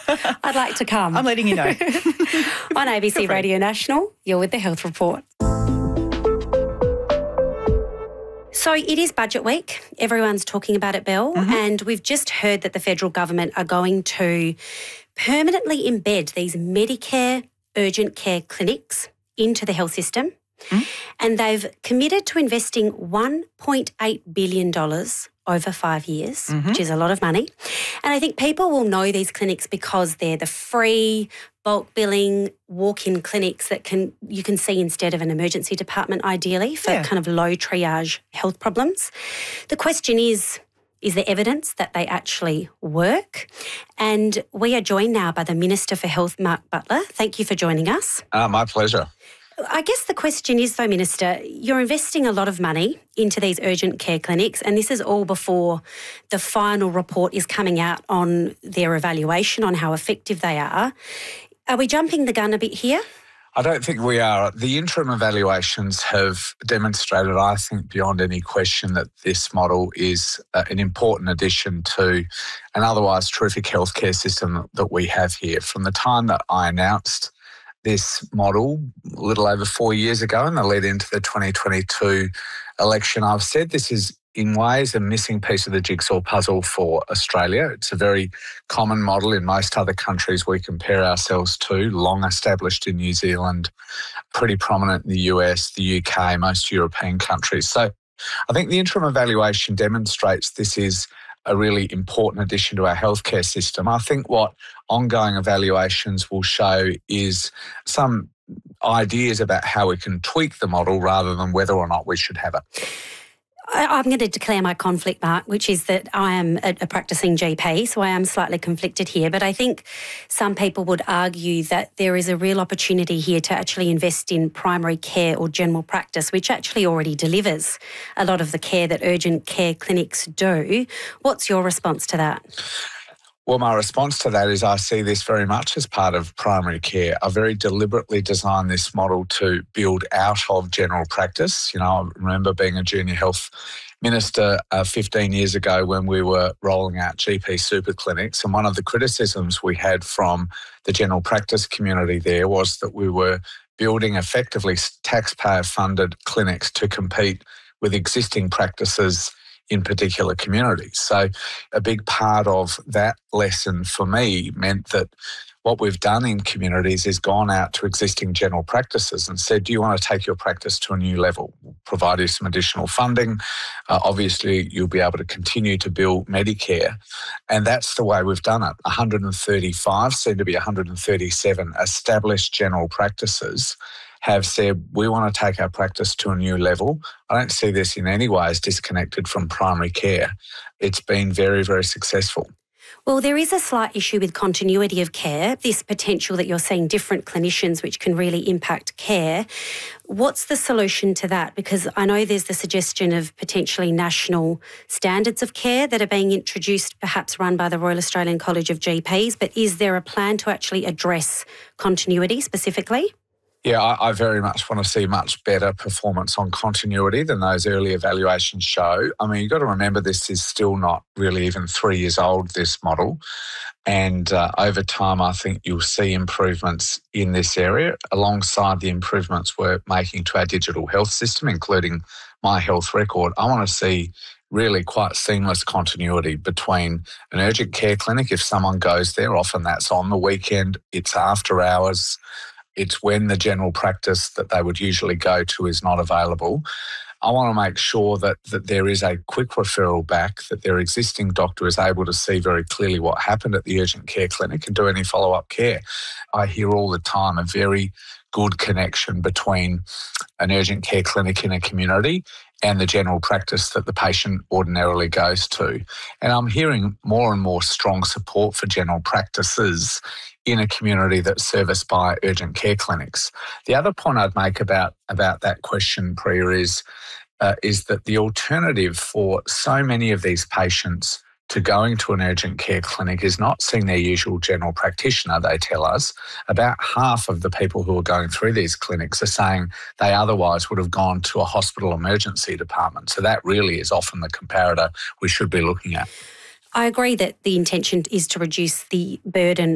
I'd like to come. I'm letting you know. On ABC Radio National, you're with the Health Report. So it is budget week. Everyone's talking about it, Belle, and we've just heard that the federal government are going to permanently embed these Medicare urgent care clinics into the health system. And they've committed to investing $1.8 billion over 5 years, which is a lot of money. And I think people will know these clinics because they're the free bulk billing walk-in clinics that you can see instead of an emergency department, ideally, for kind of low triage health problems. The question is there evidence that they actually work? And we are joined now by the Minister for Health, Mark Butler. Thank you for joining us. My pleasure. I guess the question is, though, Minister, you're investing a lot of money into these urgent care clinics, and this is all before the final report is coming out on their evaluation on how effective they are. Are we jumping the gun a bit here? I don't think we are. The interim evaluations have demonstrated, I think, beyond any question that this model is an important addition to an otherwise terrific healthcare system that we have here. From the time that I announced this model a little over 4 years ago in the lead into the 2022 election, I've said this is in ways a missing piece of the jigsaw puzzle for Australia. It's a very common model in most other countries we compare ourselves to, long established in New Zealand, pretty prominent in the US, the UK, most European countries. So I think the interim evaluation demonstrates this is a really important addition to our healthcare system. I think what ongoing evaluations will show is some ideas about how we can tweak the model rather than whether or not we should have it. I'm going to declare my conflict, Mark, which is that I am a practicing GP, so I am slightly conflicted here. But I think some people would argue that there is a real opportunity here to actually invest in primary care or general practice, which actually already delivers a lot of the care that urgent care clinics do. What's your response to that? Well, my response to that is I see this very much as part of primary care. I very deliberately designed this model to build out of general practice. You know, I remember being a junior health minister 15 years ago when we were rolling out GP super clinics, and one of the criticisms we had from the general practice community there was that we were building effectively taxpayer-funded clinics to compete with existing practices in particular communities. So a big part of that lesson for me meant that what we've done in communities is gone out to existing general practices and said, do you want to take your practice to a new level? We'll provide you some additional funding. Obviously, you'll be able to continue to build Medicare. And that's the way we've done it. 135, soon to be 137 established general practices have said, we want to take our practice to a new level. I don't see this in any way as disconnected from primary care. It's been very, very successful. Well, there is a slight issue with continuity of care, this potential that you're seeing different clinicians which can really impact care. What's the solution to that? Because I know there's the suggestion of potentially national standards of care that are being introduced, perhaps run by the Royal Australian College of GPs, but is there a plan to actually address continuity specifically? Yeah, I very much want to see much better performance on continuity than those early evaluations show. I mean, you've got to remember this is still not really even 3 years old, this model. And over time, I think you'll see improvements in this area alongside the improvements we're making to our digital health system, including My Health Record. I want to see really quite seamless continuity between an urgent care clinic. If someone goes there, often that's on the weekend, it's after hours, it's when the general practice that they would usually go to is not available. I want to make sure that there is a quick referral back, that their existing doctor is able to see very clearly what happened at the urgent care clinic and do any follow-up care. I hear all the time a very good connection between an urgent care clinic in a community and the general practice that the patient ordinarily goes to. And I'm hearing more and more strong support for general practices in a community that's serviced by urgent care clinics. The other point I'd make about that question, Priya, is that the alternative for so many of these patients to going to an urgent care clinic is not seeing their usual general practitioner, they tell us. About half of the people who are going through these clinics are saying they otherwise would have gone to a hospital emergency department. So that really is often the comparator we should be looking at. I agree that the intention is to reduce the burden